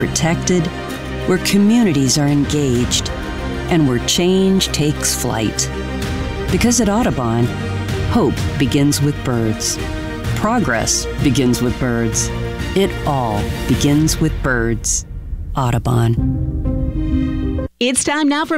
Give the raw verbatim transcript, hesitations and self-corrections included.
protected, where communities are engaged, and where change takes flight. Because at Audubon, hope begins with birds. Progress begins with birds. It all begins with birds. Audubon. It's time now for